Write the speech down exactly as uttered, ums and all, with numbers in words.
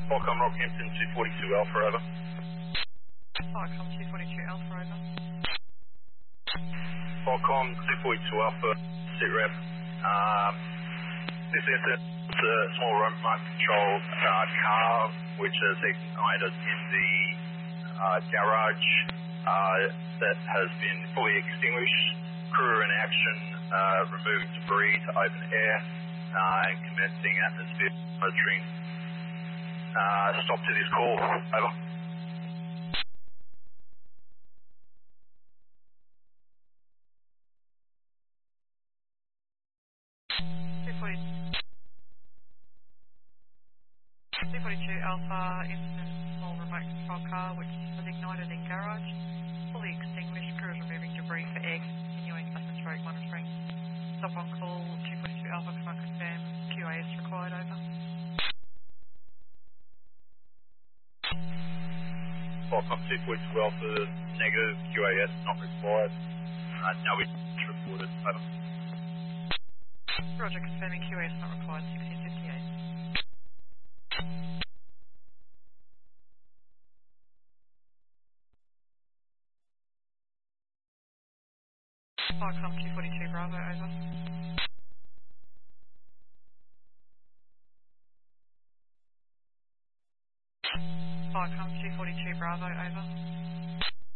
Qualcomm Rockhampton two forty-two Alpha, over. Qualcomm two forty-two Alpha, over. Qualcomm two forty-two Alpha, sit rep. Um, this incident is a small remote control uh, car which is ignited in the uh, garage uh, that has been fully extinguished. Crew in action, uh, removing debris to open air uh, and commencing atmosphere monitoring. Uh, stop to this call, over. two forty-two Alpha, incident small remote control car which was ignited in garage, fully extinguished, crew is removing debris for air, continuing atmospheric monitoring. Stop on call, two forty-two Alpha, can I confirm Q A S required, over. Qualcomm two forty-two Alpha, negative, Q A S not required. Uh, no issues reported, over. Roger, confirming Q A S not required, sixteen fifty-eight. Qualcomm two forty-two Bravo, over. Qualcomm two forty-two Bravo, over.